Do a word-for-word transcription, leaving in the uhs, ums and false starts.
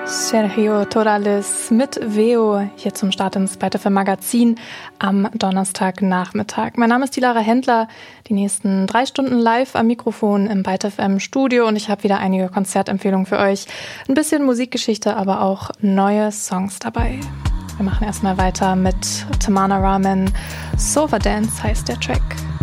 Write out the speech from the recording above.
Sergio Torales mit Veo hier zum Start ins ByteFM Magazin am Donnerstagnachmittag. Mein Name ist die Lara Händler, die nächsten drei Stunden live am Mikrofon im ByteFM Studio und ich habe wieder einige Konzertempfehlungen für euch. Ein bisschen Musikgeschichte, aber auch neue Songs dabei. Wir machen erstmal weiter mit Tamana Ramen. Sofa Dance heißt der Track.